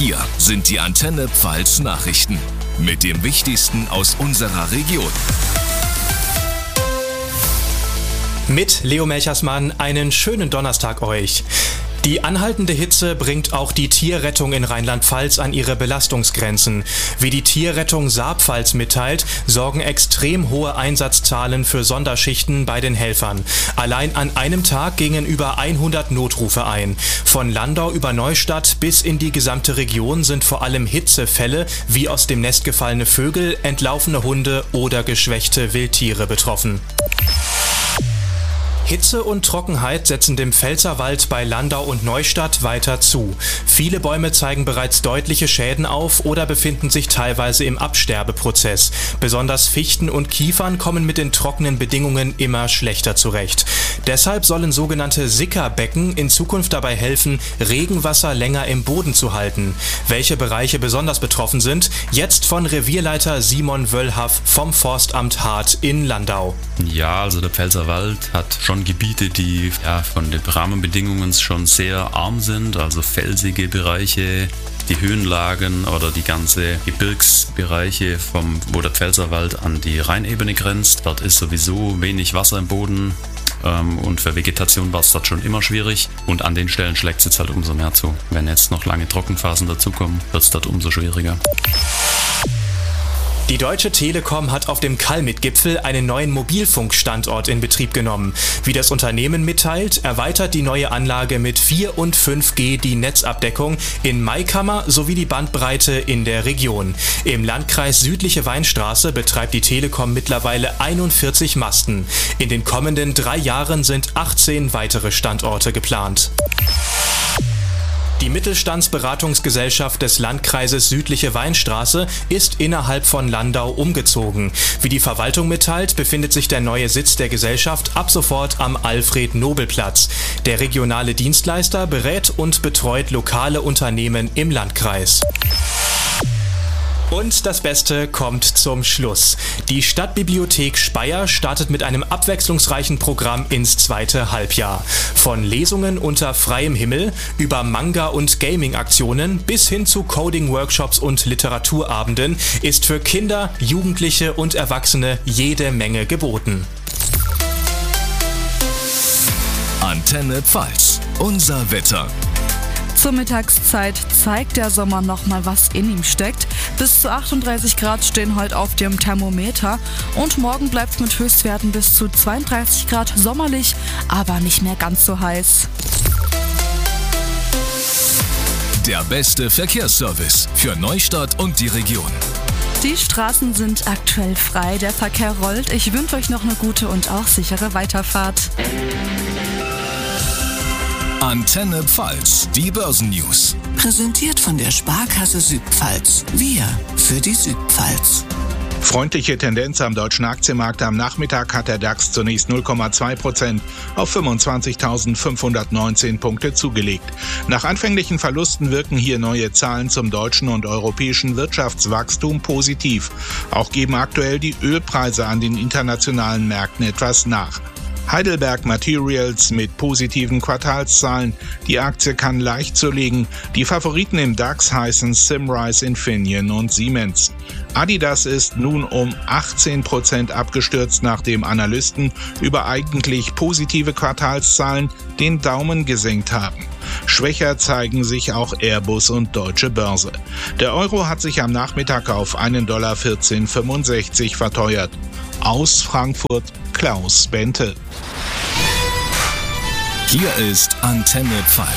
Hier sind die Antenne Pfalz Nachrichten mit dem Wichtigsten aus unserer Region. Mit Leo Melchersmann einen schönen Donnerstag euch. Die anhaltende Hitze bringt auch die Tierrettung in Rheinland-Pfalz an ihre Belastungsgrenzen. Wie die Tierrettung Saarpfalz mitteilt, sorgen extrem hohe Einsatzzahlen für Sonderschichten bei den Helfern. Allein an einem Tag gingen über 100 Notrufe ein. Von Landau über Neustadt bis in die gesamte Region sind vor allem Hitzefälle wie aus dem Nest gefallene Vögel, entlaufene Hunde oder geschwächte Wildtiere betroffen. Hitze und Trockenheit setzen dem Pfälzerwald bei Landau und Neustadt weiter zu. Viele Bäume zeigen bereits deutliche Schäden auf oder befinden sich teilweise im Absterbeprozess. Besonders Fichten und Kiefern kommen mit den trockenen Bedingungen immer schlechter zurecht. Deshalb sollen sogenannte Sickerbecken in Zukunft dabei helfen, Regenwasser länger im Boden zu halten. Welche Bereiche besonders betroffen sind, jetzt von Revierleiter Simon Wöllhaff vom Forstamt Hart in Landau. Ja, also der Pfälzerwald hat schon Gebiete, die von den Rahmenbedingungen schon sehr arm sind, also felsige Bereiche, die Höhenlagen oder die ganze Gebirgsbereiche, wo der Pfälzerwald an die Rheinebene grenzt. Dort ist sowieso wenig Wasser im Boden und für Vegetation war es dort schon immer schwierig und an den Stellen schlägt es jetzt halt umso mehr zu. Wenn jetzt noch lange Trockenphasen dazukommen, wird es dort umso schwieriger. Die Deutsche Telekom hat auf dem Kalmit-Gipfel einen neuen Mobilfunkstandort in Betrieb genommen. Wie das Unternehmen mitteilt, erweitert die neue Anlage mit 4 und 5G die Netzabdeckung in Maikammer sowie die Bandbreite in der Region. Im Landkreis Südliche Weinstraße betreibt die Telekom mittlerweile 41 Masten. In den kommenden 3 Jahren sind 18 weitere Standorte geplant. Die Mittelstandsberatungsgesellschaft des Landkreises Südliche Weinstraße ist innerhalb von Landau umgezogen. Wie die Verwaltung mitteilt, befindet sich der neue Sitz der Gesellschaft ab sofort am Alfred-Nobel-Platz. Der regionale Dienstleister berät und betreut lokale Unternehmen im Landkreis. Und das Beste kommt zum Schluss. Die Stadtbibliothek Speyer startet mit einem abwechslungsreichen Programm ins zweite Halbjahr. Von Lesungen unter freiem Himmel über Manga- und Gaming-Aktionen bis hin zu Coding-Workshops und Literaturabenden ist für Kinder, Jugendliche und Erwachsene jede Menge geboten. Antenne Pfalz, unser Wetter. Zur Mittagszeit zeigt der Sommer nochmal, was in ihm steckt. Bis zu 38 Grad stehen heute auf dem Thermometer und morgen bleibt es mit Höchstwerten bis zu 32 Grad sommerlich, aber nicht mehr ganz so heiß. Der beste Verkehrsservice für Neustadt und die Region. Die Straßen sind aktuell frei, der Verkehr rollt. Ich wünsche euch noch eine gute und auch sichere Weiterfahrt. Antenne Pfalz, die Börsennews. Präsentiert von der Sparkasse Südpfalz. Wir für die Südpfalz. Freundliche Tendenz am deutschen Aktienmarkt. Am Nachmittag hat der DAX zunächst 0,2% auf 25.519 Punkte zugelegt. Nach anfänglichen Verlusten wirken hier neue Zahlen zum deutschen und europäischen Wirtschaftswachstum positiv. Auch geben aktuell die Ölpreise an den internationalen Märkten etwas nach. Heidelberg Materials mit positiven Quartalszahlen. Die Aktie kann leicht zulegen. Die Favoriten im DAX heißen Symrise, Infineon und Siemens. Adidas ist nun um 18% abgestürzt, nachdem Analysten über eigentlich positive Quartalszahlen den Daumen gesenkt haben. Schwächer zeigen sich auch Airbus und Deutsche Börse. Der Euro hat sich am Nachmittag auf $1,1465 verteuert. Aus Frankfurt Klaus Bente. Hier ist Antenne Pfalz.